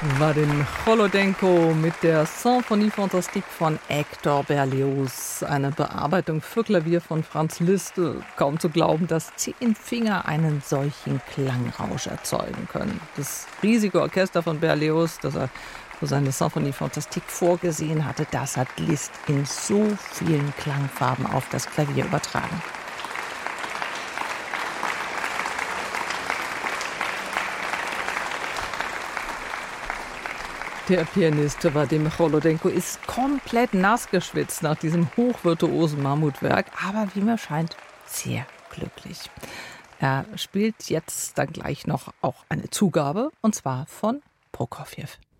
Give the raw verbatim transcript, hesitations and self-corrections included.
Vadim Cholodenko mit der Symphonie Fantastique von Hector Berlioz. Eine Bearbeitung für Klavier von Franz Liszt. Kaum zu glauben, dass zehn Finger einen solchen Klangrausch erzeugen können. Das riesige Orchester von Berlioz, das er für seine Symphonie Fantastique vorgesehen hatte, das hat Liszt in so vielen Klangfarben auf das Klavier übertragen. Der Pianist Vadim Cholodenko ist komplett nass geschwitzt nach diesem hochvirtuosen Mammutwerk, aber wie mir scheint, sehr glücklich. Er spielt jetzt dann gleich noch auch eine Zugabe, und zwar von Prokofjew.